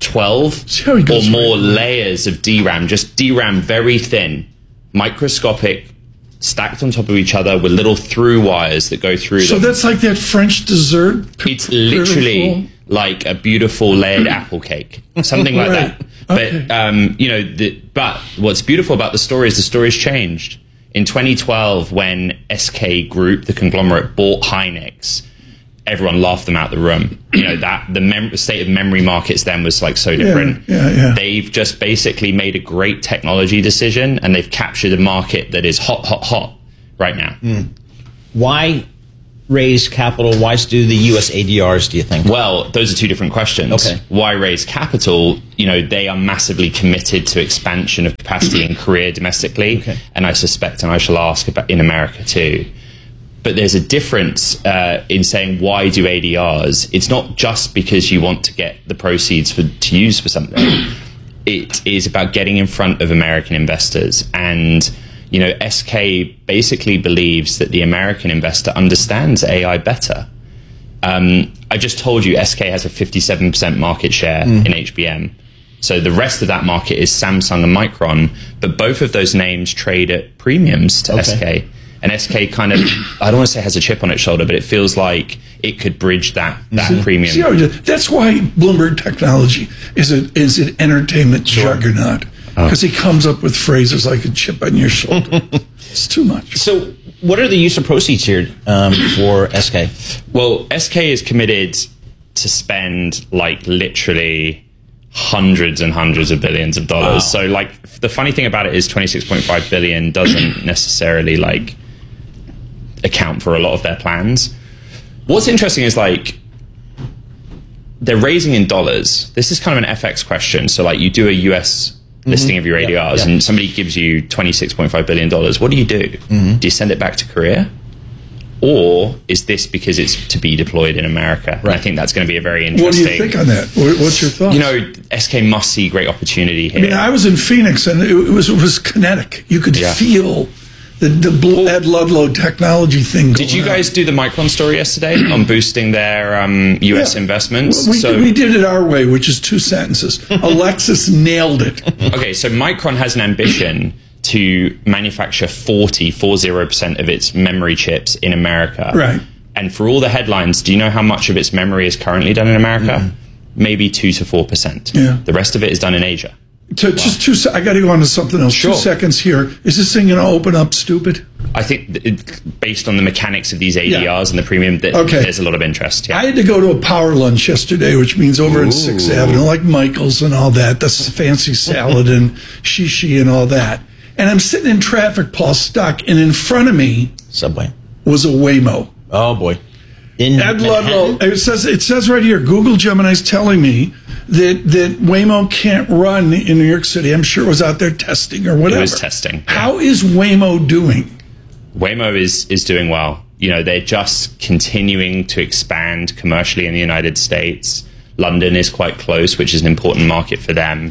[SPEAKER 5] 12 or more layers of DRAM, just DRAM very thin, microscopic, stacked on top of each other with little through wires that go through them.
[SPEAKER 6] So that's like that French dessert?
[SPEAKER 5] It's literally like a beautiful layered apple cake, something like that.
[SPEAKER 6] Okay.
[SPEAKER 5] But, but what's beautiful about the story is the story's changed. In 2012, when SK Group, the conglomerate, bought Hynix, everyone laughed them out the room. The state of memory markets then was like so different. They've just basically made a great technology decision, and they've captured a market that is hot right now.
[SPEAKER 25] Why raise capital? Why do the U.S. ADRs, do you think?
[SPEAKER 5] Well, those are two different questions.
[SPEAKER 25] Okay.
[SPEAKER 5] Why raise capital? They are massively committed to expansion of capacity in Korea domestically, and I suspect, and I shall ask about in America too. But there's a difference in saying, why do ADRs? It's not just because you want to get the proceeds to use for something. It is about getting in front of American investors. And, SK basically believes that the American investor understands AI better. I just told you SK has a 57% market share in HBM. So the rest of that market is Samsung and Micron. But both of those names trade at premiums to SK. And SK kind of, I don't want to say has a chip on its shoulder, but it feels like it could bridge that premium.
[SPEAKER 6] That's why Bloomberg Technology is an entertainment juggernaut. Because he comes up with phrases like a chip on your shoulder. It's too much.
[SPEAKER 25] So what are the use of proceeds here for SK?
[SPEAKER 5] Well, SK is committed to spend literally hundreds and hundreds of billions of dollars. Wow. So the funny thing about it is 26.5 billion doesn't necessarily account for a lot of their plans. What's interesting is they're raising in dollars. This is kind of an FX question. So you do a US listing of your ADRs and somebody gives you $26.5 billion. What do you do? Do you send it back to Korea? Or is this because it's to be deployed in America? Right. And I think that's going to be a very interesting...
[SPEAKER 6] What do you think on that? What's your thoughts?
[SPEAKER 5] SK must see great opportunity here.
[SPEAKER 6] I mean, I was in Phoenix and it was kinetic. You could feel the Ed Ludlow technology thing.
[SPEAKER 5] Did you guys do the Micron story yesterday on boosting their U.S. investments?
[SPEAKER 6] We did it our way, which is 2 sentences. Alexis nailed it.
[SPEAKER 5] Okay, so Micron has an ambition to manufacture 40% of its memory chips in America.
[SPEAKER 6] Right.
[SPEAKER 5] And for all the headlines, do you know how much of its memory is currently done in America? Maybe 2 to 4%.
[SPEAKER 6] Yeah.
[SPEAKER 5] The rest of it is done in Asia.
[SPEAKER 6] Just I got to go on to something else. Sure. 2 seconds here. Is this thing going to open up stupid?
[SPEAKER 5] I think based on the mechanics of these ADRs and the premium, there's a lot of interest. Yeah.
[SPEAKER 6] I had to go to a power lunch yesterday, which means over at 6th Avenue, like Michael's and all that. That's fancy salad and shishi and all that. And I'm sitting in traffic, Paul, stuck, and in front of me
[SPEAKER 25] Subway
[SPEAKER 6] was a Waymo.
[SPEAKER 25] Oh boy.
[SPEAKER 6] Ed Ludlow. It says right here, Google Gemini's telling me that Waymo can't run in New York City. I'm sure it was out there testing or whatever.
[SPEAKER 5] It was testing. Yeah.
[SPEAKER 6] How is Waymo doing?
[SPEAKER 5] Waymo is doing well. They're just continuing to expand commercially in the United States. London is quite close, which is an important market for them.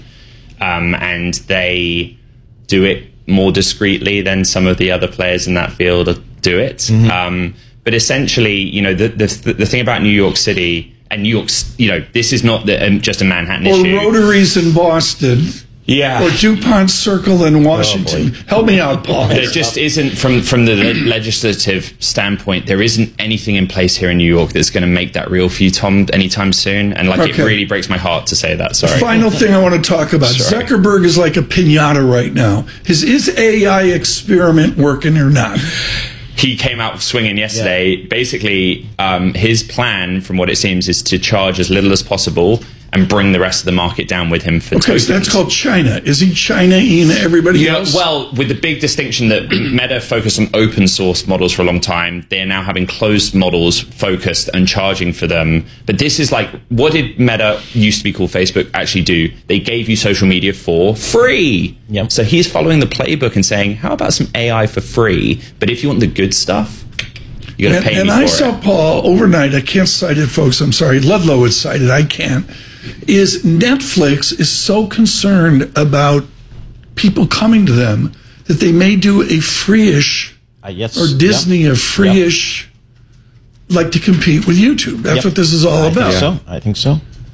[SPEAKER 5] And they do it more discreetly than some of the other players in that field do it. But essentially, the thing about New York City and New York, this is not just a Manhattan issue.
[SPEAKER 6] Or Rotaries in Boston.
[SPEAKER 5] Yeah.
[SPEAKER 6] Or DuPont Circle in Washington. Help me out, Paul.
[SPEAKER 5] There just isn't, from the legislative standpoint, there isn't anything in place here in New York that's going to make that real for you, Tom, anytime soon. And it really breaks my heart to say that. Sorry.
[SPEAKER 6] Final thing I want to talk about.
[SPEAKER 5] Sorry.
[SPEAKER 6] Zuckerberg is like a piñata right now. Is his AI experiment working or not?
[SPEAKER 5] He came out swinging yesterday. Yeah. Basically, his plan, from what it seems, is to charge as little as possible and bring the rest of the market down with him for tokens.
[SPEAKER 6] So that's called China. Is he China-ing everybody else?
[SPEAKER 5] Well, with the big distinction that Meta focused on open source models for a long time, they're now having closed models focused and charging for them. But this is what did Meta, used to be called Facebook, actually do? They gave you social media for free.
[SPEAKER 25] Yep.
[SPEAKER 5] So he's following the playbook and saying, how about some AI for free? But if you want the good stuff, you got to pay me for it.
[SPEAKER 6] And I saw Paul overnight, I can't cite it, folks, I'm sorry, Ludlow would cite it, I can't, is Netflix is so concerned about people coming to them that they may do a free-ish, or Disney a free-ish, like to compete with YouTube. That's what this is all about.
[SPEAKER 25] I think so.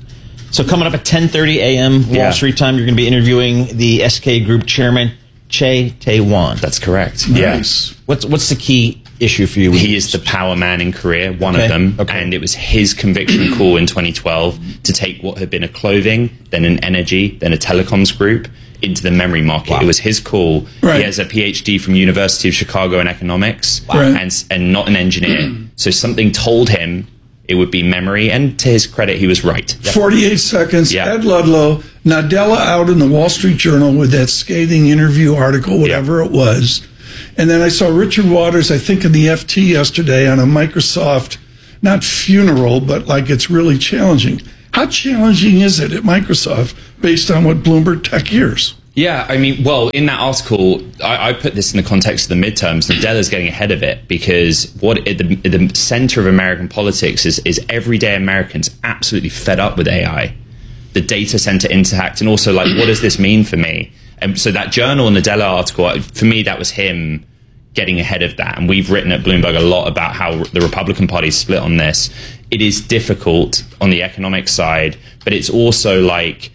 [SPEAKER 25] So coming up at 10:30 a.m. Wall Street time, you're going to be interviewing the SK Group chairman, Che Tae-won.
[SPEAKER 5] That's correct.
[SPEAKER 25] Nice. Yeah. What's the key issue for you?
[SPEAKER 5] He is the power man in Korea, one of them. And it was his conviction call in 2012 to take what had been a clothing, then an energy, then a telecoms group into the memory market. Wow. It was his call. Right. He has a PhD from University of Chicago in economics and not an engineer. So something told him it would be memory, and to his credit, he was right.
[SPEAKER 6] 48 seconds. Yeah. Ed Ludlow, Nadella out in the Wall Street Journal with that scathing interview article, whatever it was. And then I saw Richard Waters, I think in the FT yesterday, on a Microsoft, not funeral, but like it's really challenging. How challenging is it at Microsoft based on what Bloomberg Tech hears?
[SPEAKER 5] Yeah, I mean, well, in that article, I put this in the context of the midterms. Nadella's getting ahead of it because what at the center of American politics is everyday Americans absolutely fed up with AI, the data center impact, and also like, what does this mean for me? And so that journal, Nadella article, for me, that was him getting ahead of that. And we've written at Bloomberg a lot about how the Republican Party is split on this. It is difficult on the economic side, but it's also like,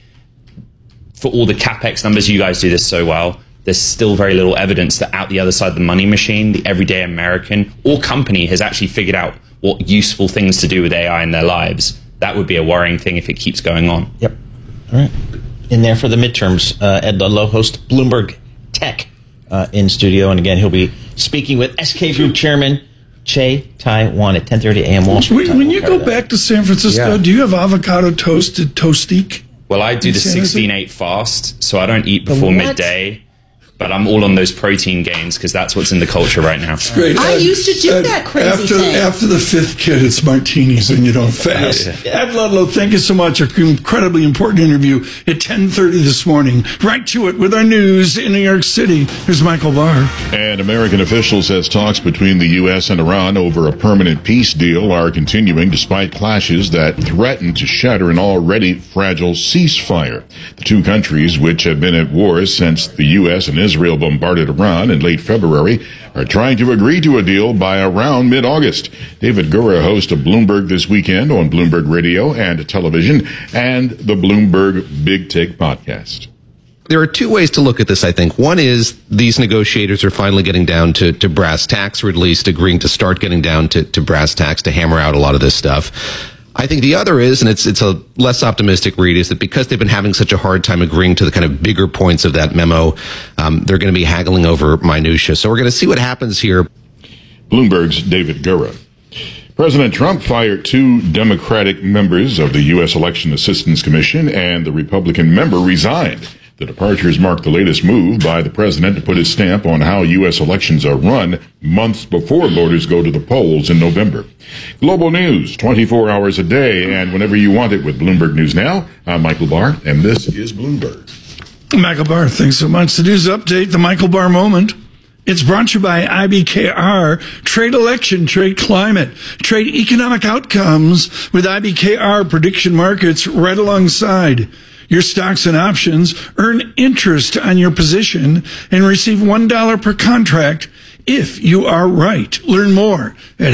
[SPEAKER 5] for all the CapEx numbers, you guys do this so well, there's still very little evidence that out the other side of the money machine, the everyday American or company has actually figured out what useful things to do with AI in their lives. That would be a worrying thing if it keeps going on.
[SPEAKER 25] Yep. All right. In there for the midterms, Ed Ludlow, host Bloomberg Tech in studio. And again, he'll be speaking with SK Group Chairman Che Tae-won at 10:30 a.m. Wall Street.
[SPEAKER 6] When you go back to San Francisco, do you have avocado toast at Toastique?
[SPEAKER 5] Well, I do the 16-8 fast, so I don't eat before midday. But I'm all on those protein gains because that's what's in the culture right now.
[SPEAKER 6] Great.
[SPEAKER 4] I used to do that crazy thing.
[SPEAKER 6] After the fifth kid, it's martinis and you don't fast. Ed Ludlow, thank you so much. An incredibly important interview at 10:30 this morning. Right to it with our news in New York City. Here's Michael Barr.
[SPEAKER 8] And American officials says talks between the U.S. and Iran over a permanent peace deal are continuing despite clashes that threaten to shatter an already fragile ceasefire. The two countries, which have been at war since the U.S. and Israel bombarded Iran in late February, are trying to agree to a deal by around mid-August. David Gura, host of Bloomberg This Weekend on Bloomberg Radio and Television and the Bloomberg Big Take podcast.
[SPEAKER 7] There are two ways to look at this, I think. One is these negotiators are finally getting down to brass tacks, or at least agreeing to start getting down to brass tacks to hammer out a lot of this stuff. I think the other is, and it's a less optimistic read, is that because they've been having such a hard time agreeing to the kind of bigger points of that memo, they're going to be haggling over minutia. So we're going to see what happens here.
[SPEAKER 8] Bloomberg's David Gura. President Trump fired two Democratic members of the U.S. Election Assistance Commission, and the Republican member resigned. The departures mark the latest move by the president to put his stamp on how U.S. elections are run months before voters go to the polls in November. Global news, 24 hours a day, and whenever you want it with Bloomberg News Now. I'm Michael Barr, and this is Bloomberg.
[SPEAKER 6] Michael Barr, thanks so much. The news update, the Michael Barr moment. It's brought to you by IBKR. Trade election, trade climate, trade economic outcomes with IBKR prediction markets right alongside your stocks and options. Earn interest on your position and receive $1 per contract if you are right. Learn more at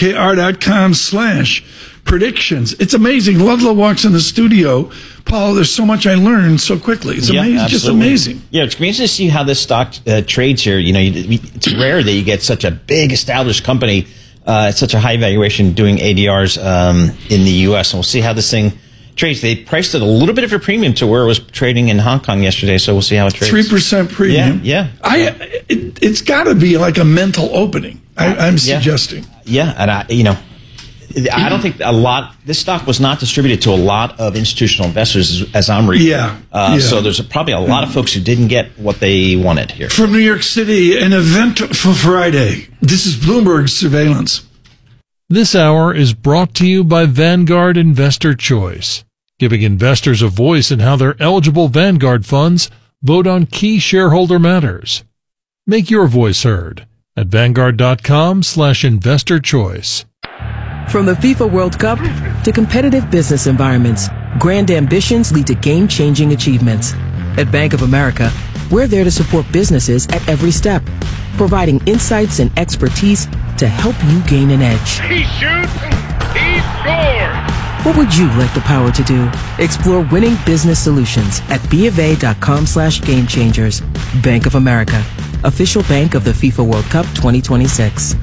[SPEAKER 6] ibkr.com/predictions. It's amazing. Ludlow walks in the studio. Paul, there's so much I learned so quickly. It's amazing.
[SPEAKER 25] Absolutely.
[SPEAKER 6] Just amazing.
[SPEAKER 25] Yeah, it's amazing to see how this stock trades here. You know, it's rare that you get such a big established company at such a high valuation doing ADRs in the U.S. And we'll see how this thing trades. They priced it a little bit of a premium to where it was trading in Hong Kong yesterday, so we'll see how it trades.
[SPEAKER 6] 3% premium.
[SPEAKER 25] Yeah.
[SPEAKER 6] It's got to be like a mental opening. I'm suggesting.
[SPEAKER 25] Yeah, and I don't think this stock was not distributed to a lot of institutional investors, as I'm reading. So there's probably a lot of folks who didn't get what they wanted here.
[SPEAKER 6] From New York City, an event for Friday. This is Bloomberg Surveillance.
[SPEAKER 9] This hour is brought to you by Vanguard Investor Choice, giving investors a voice in how their eligible Vanguard funds vote on key shareholder matters. Make your voice heard at Vanguard.com/investor choice.
[SPEAKER 19] From the FIFA World Cup to competitive business environments, grand ambitions lead to game-changing achievements. At Bank of America, we're there to support businesses at every step, providing insights and expertise to help you gain an edge.
[SPEAKER 20] He shoots, he scores!
[SPEAKER 19] What would you like the power to do? Explore winning business solutions at BofA.com/gamechangers. Bank of America, official bank of the FIFA World Cup 2026.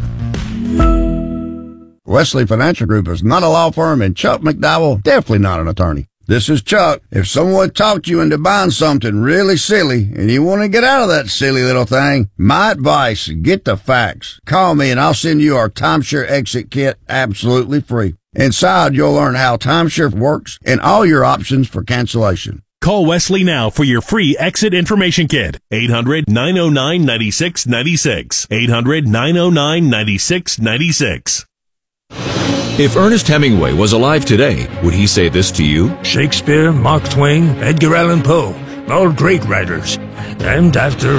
[SPEAKER 12] Wesley Financial Group is not a law firm, and Chuck McDowell definitely not an attorney. This is Chuck. If someone talked you into buying something really silly and you want to get out of that silly little thing, my advice, get the facts. Call me and I'll send you our timeshare exit kit absolutely free. Inside, you'll learn how timeshare works and all your options for cancellation.
[SPEAKER 13] Call Wesley now for your free exit information kit. 800-909-9696. 800-909-9696.
[SPEAKER 20] If Ernest Hemingway was alive today, would he say this to you?
[SPEAKER 21] Shakespeare, Mark Twain, Edgar Allan Poe, all great writers. And after